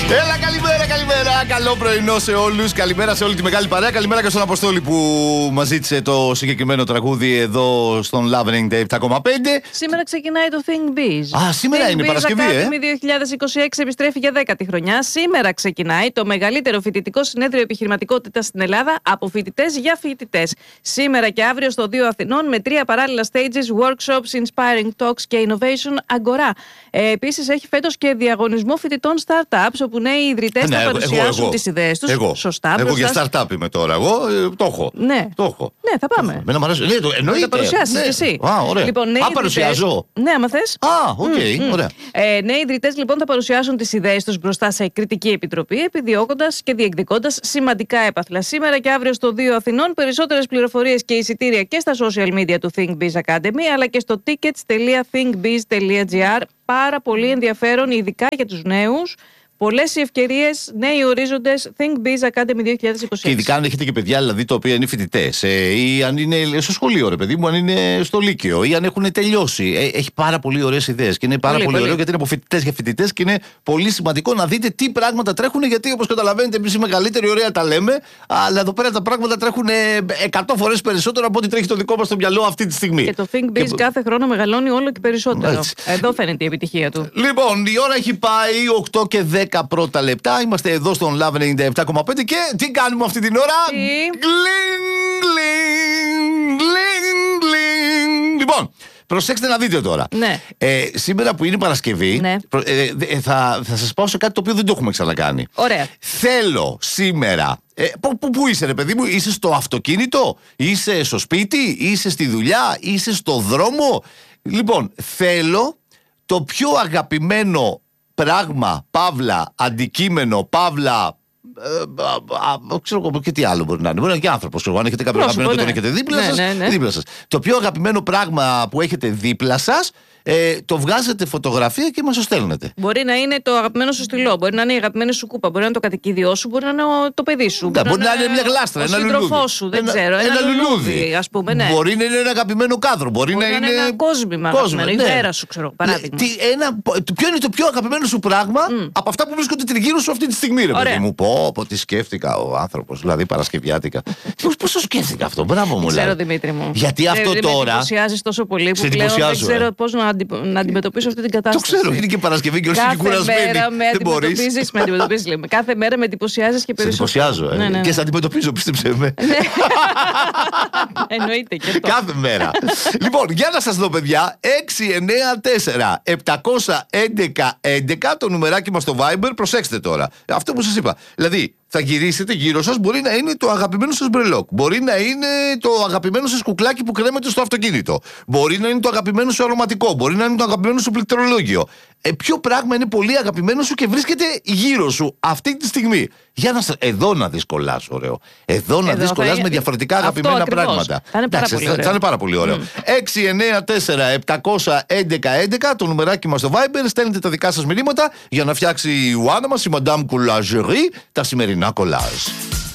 Έλα, καλημέρα. Καλό πρωινό σε όλους. Καλημέρα σε όλη τη μεγάλη παρέα. Καλημέρα και στον Αποστόλη που μας ζήτησε το συγκεκριμένο τραγούδι εδώ στον Love 97,5. Σήμερα ξεκινάει το Think Biz. Σήμερα είναι Παρασκευή, Academy 2026 επιστρέφει για 10η χρονιά. Σήμερα ξεκινάει το μεγαλύτερο φοιτητικό συνέδριο επιχειρηματικότητας στην Ελλάδα από φοιτητές για φοιτητές. Σήμερα και αύριο στο 2 Αθηνών με 3 παράλληλα stages, workshops, inspiring talks και innovation αγορά. Επίσης έχει φέτος και διαγωνισμό φοιτητών startups, όπου νέοι ιδρυτές θα παρουσιάσουν τις ιδέες τους. Σωστά. Εγώ για startup είμαι τώρα. Εγώ το έχω. Ναι, θα πάμε. Μένα μου αρέσει. Εννοείται. Θα παρουσιάσεις και εσύ. Ωραία. Λοιπόν, παρουσιάζω. Ναι, άμα θες. Ωραία. Νέοι ιδρυτές λοιπόν θα παρουσιάσουν τις ιδέες τους μπροστά σε κριτική επιτροπή, επιδιώκοντας και διεκδικώντας σημαντικά έπαθλα. Σήμερα και αύριο στο 2 Αθηνών. Περισσότερες πληροφορίες και εισιτήρια και στα social media του Think Biz Academy, αλλά και στο tickets.thinkbiz.gr. Πάρα πολύ ενδιαφέρον, ειδικά για τους νέους. Πολλές οι ευκαιρίες, νέοι ορίζοντες, Think Biz Academy 2026. Και ειδικά αν έχετε και παιδιά δηλαδή τα οποία είναι φοιτητές, ή αν είναι στο σχολείο, ρε παιδί μου, αν είναι στο Λύκειο, ή αν έχουν τελειώσει. Έχει πάρα πολύ ωραίες ιδέες και είναι πάρα πολύ ωραίο γιατί είναι από φοιτητές για φοιτητές και είναι πολύ σημαντικό να δείτε τι πράγματα τρέχουν. Γιατί όπως καταλαβαίνετε, εμείς οι μεγαλύτεροι ωραία τα λέμε, αλλά εδώ πέρα τα πράγματα τρέχουν 100 φορές περισσότερο από ό,τι τρέχει το δικό μας στο μυαλό αυτή τη στιγμή. Και το Think Biz κάθε χρόνο μεγαλώνει όλο και περισσότερο. Έτσι. Εδώ φαίνεται η επιτυχία του. Λοιπόν, η ώρα έχει πάει 8 και 10 πρώτα λεπτά. Είμαστε εδώ στον Love 97,5 και τι κάνουμε αυτή την ώρα? Λοιπόν, προσέξτε να δείτε τώρα. Ναι. Σήμερα που είναι Παρασκευή, ναι. θα σας πάω σε κάτι το οποίο δεν το έχουμε ξανακάνει. Ωραία. Θέλω σήμερα. Πού είσαι, ρε παιδί μου? Είσαι στο αυτοκίνητο, είσαι στο σπίτι, είσαι στη δουλειά, είσαι στο δρόμο? Λοιπόν, θέλω το πιο αγαπημένο πράγμα, παύλα, αντικείμενο, παύλα. Ξέρω εγώ και τι άλλο μπορεί να είναι. Μπορεί να είναι και άνθρωπος. Αν έχετε κάποιο αγαπημένο και τον έχετε δίπλα σας. Το πιο αγαπημένο πράγμα που έχετε δίπλα σας, το βγάζετε φωτογραφία και μας το στέλνετε. Μπορεί να είναι το αγαπημένο σου στυλό, μπορεί να είναι η αγαπημένη σου κούπα, μπορεί να είναι το κατοικίδιό σου, μπορεί να είναι το παιδί σου. Μπορεί να είναι μια γλάστρα, ένα λουλούδι. Σύντροφό σου, δεν ξέρω. Ένα λουλούδι, ας πούμε. Ναι. Μπορεί να είναι ένα αγαπημένο κάδρο. Μπορεί να είναι ένα κόσμημα. Η βέρα σου, ξέρω. Παράδειγμα. Ποιο είναι το πιο αγαπημένο σου πράγμα από αυτά που βρίσκονται τριγύρω σου αυτή τη στιγμή, ρε παιδί μου? Πω, τι σκέφτηκα ο άνθρωπος, δηλαδή Παρασκευιάτικα. Πώς το σκέφτηκα αυτό, μπράβο μου. Ξέρω, Δημήτρη μου. Γιατί αυτό τώρα. Με εντυπωσιάζεις τόσο πολύ που πλέον δεν ξέρω πώς να αντιμετωπίσω αυτή την κατάσταση. Το ξέρω, είναι και Παρασκευή και όσοι είναι κουρασμένοι. Με αντιμετωπίζεις, λέμε. Κάθε μέρα με εντυπωσιάζεις και περισσότερο. Σε εντυπωσιάζω, και σε αντιμετωπίζω, πίστεψε με. Εννοείται και αυτό. Κάθε μέρα. Λοιπόν, για να σας δω, παιδιά, 694-711-11, το νουμεράκι μας στο Viber. Προσέξτε τώρα. Αυτό που σας είπα. Δηλαδή, θα γυρίσετε γύρω σας, μπορεί να είναι το αγαπημένο σας μπρελόκ. Μπορεί να είναι το αγαπημένο σας κουκλάκι που κρέμεται στο αυτοκίνητο. Μπορεί να είναι το αγαπημένο σου αρωματικό. Μπορεί να είναι το αγαπημένο σου πληκτρολόγιο. Ποιο πράγμα είναι πολύ αγαπημένο σου και βρίσκεται γύρω σου αυτή τη στιγμή? Εδώ να δεις κολλάς, ωραίο. Εδώ να δεις κολλάς με διαφορετικά αγαπημένα πράγματα. Θα είναι πάρα πολύ ωραίο. 694-711-11, το νουμεράκι μας στο Viber. Στέλνετε τα δικά σας μηνύματα για να φτιάξει η Ιωάννα μας, η Madame Collagerie, τα σημερινά κολλάζ.